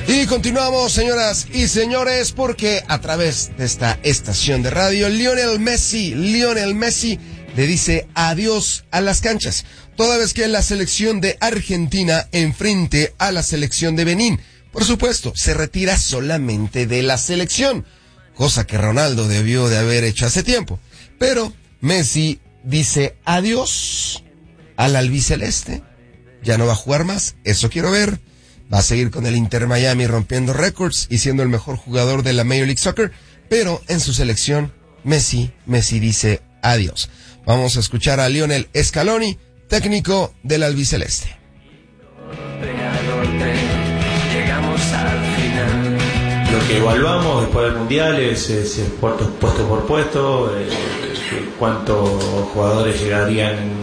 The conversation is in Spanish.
Y continuamos, señoras y señores, porque a través de esta estación de radio, Lionel Messi le dice adiós a las canchas, toda vez que la selección de Argentina enfrente a la selección de Benín. Por supuesto, se retira solamente de la selección, cosa que Ronaldo debió de haber hecho hace tiempo. Pero Messi dice adiós al albiceleste, ya no va a jugar más, eso quiero ver. Va a seguir con el Inter Miami rompiendo récords y siendo el mejor jugador de la Major League Soccer, pero en su selección, Messi dice adiós. Vamos a escuchar a Lionel Scaloni, técnico del albiceleste. Lo que evaluamos después del Mundial es puesto por puesto, cuántos jugadores llegarían